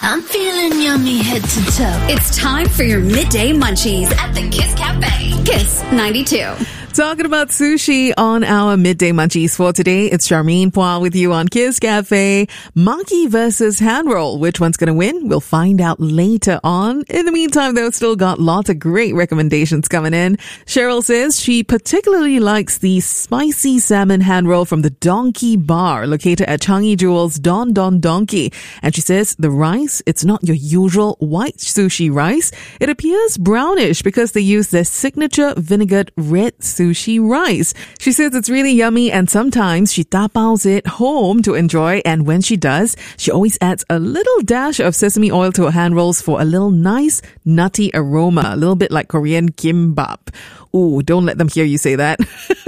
I'm feeling yummy head to toe. It's time for your midday munchies at the Kiss Cafe. Kiss 92. Talking about sushi on our Midday Munchies for today. It's Charmaine Pua with you on Kiss Cafe. Maki versus hand roll. Which one's going to win? We'll find out later on. In the meantime, though, still got lots of great recommendations coming in. Cheryl says she particularly likes the spicy salmon hand roll from the Donkey Bar located at Changi Jewel's Don Donkey. And she says the rice, it's not your usual white sushi rice. It appears brownish because they use their signature vinegared red sushi rice. She says it's really yummy and sometimes she tapaos it home to enjoy, and when she does, she always adds a little dash of sesame oil to her hand rolls for a little nice nutty aroma, a little bit like Korean kimbap. Ooh, don't let them hear you say that.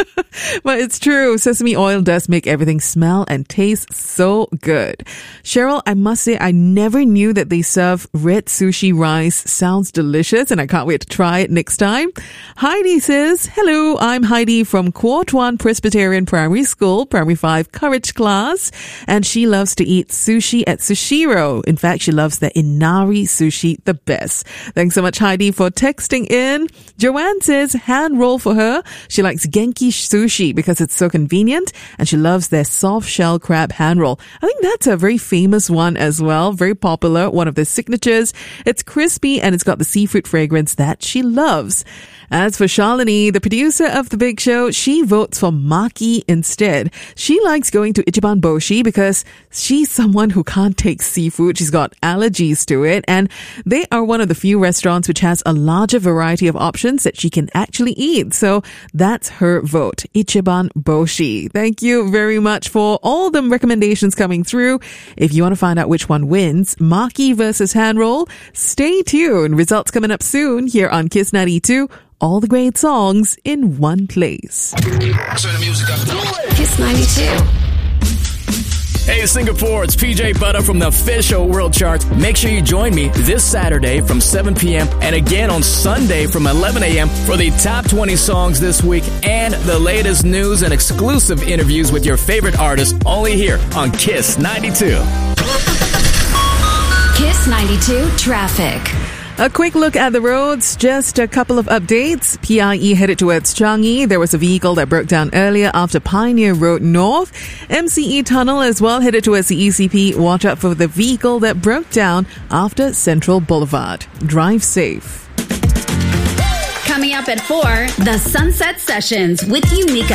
But it's true. Sesame oil does make everything smell and taste so good. Cheryl, I must say, I never knew that they serve red sushi rice. Sounds delicious and I can't wait to try it next time. Heidi says, hello, I'm Heidi from Kuo Tuan Presbyterian Primary School, Primary 5 Courage class. And she loves to eat sushi at Sushiro. In fact, she loves the Inari sushi the best. Thanks so much, Heidi, for texting in. Joanne says, hand roll for her. She likes Genki sushi because it's so convenient, and she loves their soft shell crab hand roll. I think that's a very famous one as well. Very popular. One of the signatures. It's crispy and it's got the seafood fragrance that she loves. As for Shalini, the producer of The Big Show, she votes for Maki instead. She likes going to Ichiban Boshi because she's someone who can't take seafood. She's got allergies to it, and they are one of the few restaurants which has a larger variety of options that she can actually eat. So that's her vote, Ichiban Boshi. Thank you very much for all the recommendations coming through. If you want to find out which one wins, Maki versus hand roll, stay tuned. Results coming up soon here on Kiss 92. All the great songs in one place. Turn the music up. Kiss 92. Hey Singapore, it's PJ Butter from the official World Chart. Make sure you join me this Saturday from 7 p.m. and again on Sunday from 11 a.m. for the top 20 songs this week and the latest news and exclusive interviews with your favorite artists only here on Kiss 92. Kiss 92 traffic. A quick look at the roads, just a couple of updates. PIE headed towards Changi. There was a vehicle that broke down earlier after Pioneer Road North. MCE Tunnel as well headed towards the ECP. Watch out for the vehicle that broke down after Central Boulevard. Drive safe. Coming up at 4, the Sunset Sessions with Unika.